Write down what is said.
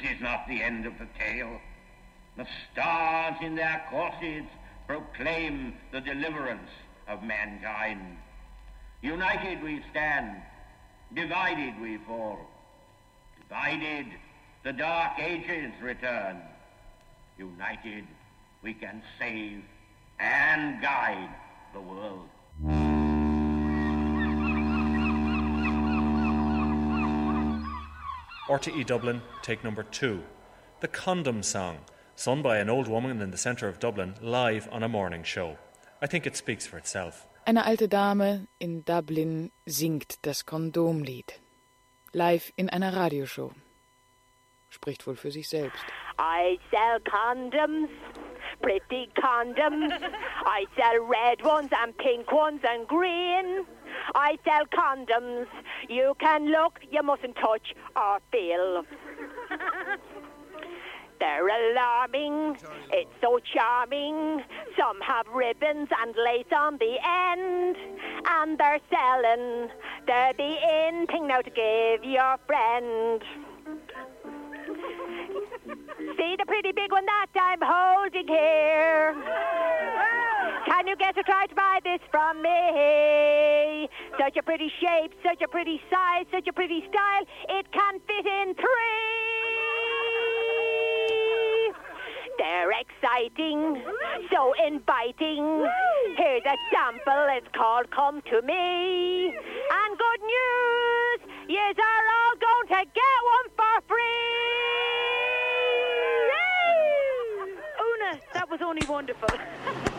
is not the end of the tale. The stars in their courses proclaim the deliverance of mankind. United we stand, divided we fall. Divided, the dark ages return. United, we can save and guide the world. RTE Dublin, take number 2. The Condom Song, sung by an old woman in the centre of Dublin, live on a morning show. I think it speaks for itself. Eine alte Dame in Dublin singt das Kondomlied. Live in einer Radioshow. Spricht wohl für sich selbst. I sell condoms, pretty condoms. I sell red ones and pink ones and green. I sell condoms. You can look, you mustn't touch or feel. They're alarming, it's so charming. Some have ribbons and lace on the end. And they're selling, they're the in thing now to give your friend. See the pretty big one that I'm holding here? Can you get to try to buy this from me? Such a pretty shape, such a pretty size, such a pretty style. It can fit in 3. They're exciting, so inviting. Here's a sample, it's called Come To Me. And good news, yous are all going to get one for free. Una, that was only wonderful.